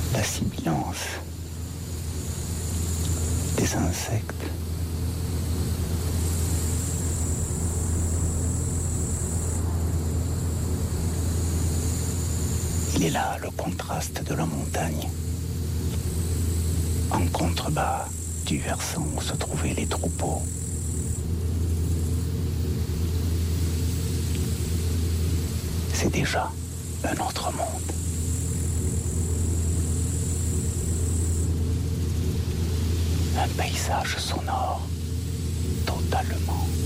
la sibilance des insectes. Il est là le contraste de la montagne. En contrebas du versant où se trouvaient les troupeaux. C'est déjà un autre monde. Un paysage sonore totalement